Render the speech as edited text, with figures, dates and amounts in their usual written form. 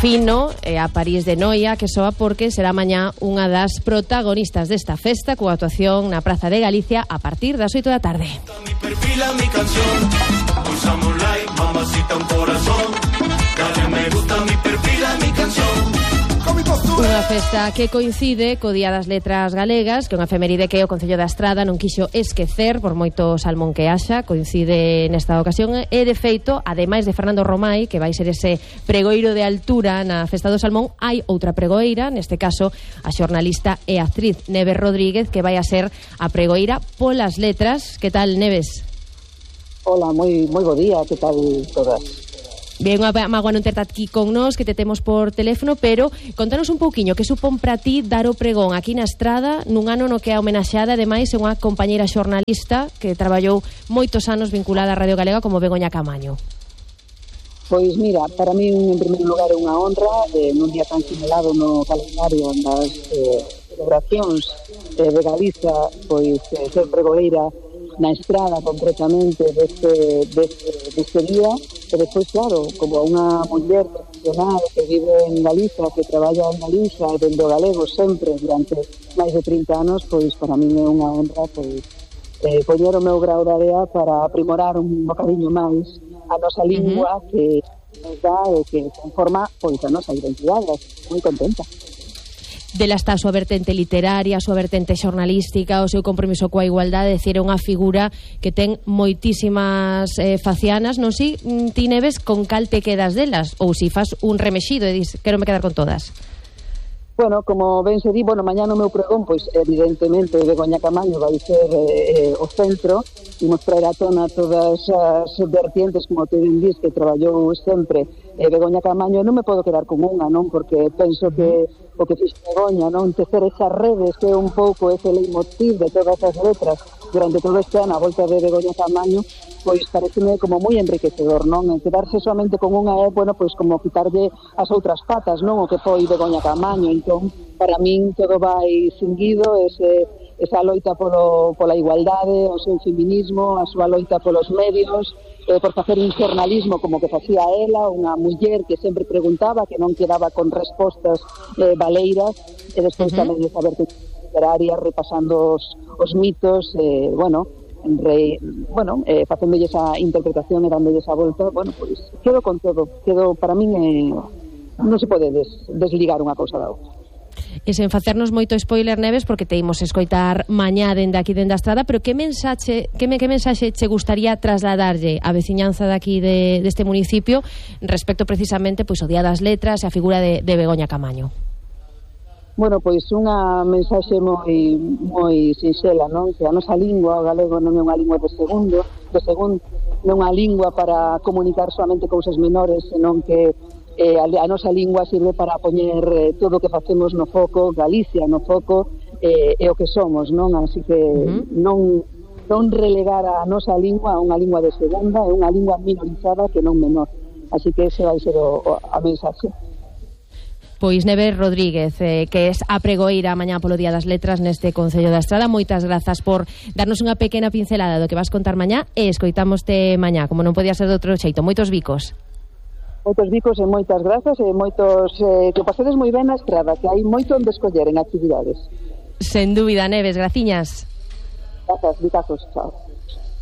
Fino e a París de Noia, que soa porque será mañá unha das protagonistas desta festa coa actuación na Praza de Galicia a partir das 8 da tarde. Mi perfila, mi canción, usamos like, mamacita, un corazón, dale me gusta, mi perfila, mi canción. Unha festa que coincide co Día das Letras Galegas, que é unha efeméride que o Concello da Estrada non quixo esquecer por moito salmón que haxa, coincide nesta ocasión e de feito, ademais de Fernando Romai, que vai ser ese pregoeiro de altura na Festa do Salmón, hai outra pregoeira, neste caso a xornalista e actriz Neves Rodríguez, que vai a ser a pregoeira polas letras. Que tal, Neves? Hola, moi bo día, que tal todas? Bien, unha mágoa non terte aquí con nós, que te temos por teléfono, pero contanos un pouquiño que supón para ti dar o pregón aquí na Estrada nun ano no que é homenaxeada, ademais, é unha compañeira xornalista que traballou moitos anos vinculada á Radio Galega como Begoña Camaño. Pois mira, para mí en primeiro lugar é unha honra nun día tan sinalado no calendario das celebracións de Galiza, pois ser pregoeira na Estrada concretamente deste día. E despois, claro, como unha muller profesional que vive en Galiza, que traballa en Galiza e dende o galego sempre durante máis de 30 anos, pois para mí é unha honra pois poñer o meu grau de area para aprimorar un bocadiño máis a nosa lingua que nos dá e que conforma pois a nosa identidade. Moi contenta. Dela está a súa vertente literaria, a súa vertente xornalística, o seu compromiso coa igualdade, decir, é unha figura que ten moitísimas facianas. Non si, ti, Neves, con cal te quedas delas? Ou si fas un remexido e dis, quero me quedar con todas? Bueno, como ben se di, mañá no meu pregón, pois evidentemente Begoña Camaño vai ser o centro, e mostrar a tona todas as vertientes, como te ben dis, que traballou sempre Begoña Camaño. Non me podo quedar con unha, non? Porque penso que o que fixo Begoña, non? Tecer esas redes que é un pouco ese leitmotiv de todas as letras durante todo este ano a volta de Begoña Camaño, pois pareceme como moi enriquecedor, non? Quedarse solamente con unha é, pois como quitarlle as outras patas, non? O que foi Begoña Camaño. Entón, para min todo vai cinguido, esa loita pola igualdade, o seu feminismo, a súa loita polos medios, por facer un xornalismo como que facía ela, unha muller que sempre preguntaba, que non quedaba con respostas baleiras, e despois tamén esa vertente literaria repasando os mitos, facéndolle esa interpretación e dándolle esa volta. Pois quedo con todo, para min non se pode desligar unha cousa da outra. E sen facernos moito spoiler, Neves, porque te imos escoitar mañá dende aquí dende a Estrada, pero que mensaxe che gustaría trasladarlle á veciñanza daqui deste municipio respecto precisamente pois ao Día das Letras e a figura de Begoña Camaño? Bueno, pois unha mensaxe moi sinxela, non? Que a nosa lingua, o galego, non é unha lingua de segundo, non é unha lingua para comunicar solamente cousas menores, senón que a nosa lingua sirve para poñer todo o que facemos no foco, Galicia no foco, e o que somos, non? Así que non relegar a nosa lingua a unha lingua de segunda, é unha lingua minorizada que non menor. Así que ese vai ser a mensaxe. Pois Neves Rodríguez, que é a pregoeira mañá polo Día das Letras neste Concello da Estrada, moitas grazas por darnos unha pequena pincelada do que vas contar mañá e escoitámoste mañá, como non podía ser de outro xeito. Moitos bicos. Moitos bicos e moitas grazas e moitos que pasedes moi ben na Estrada, que hai moito onde escoller en actividades. Sen dúbida, Neves, graciñas. Grazas, bicazos, chao.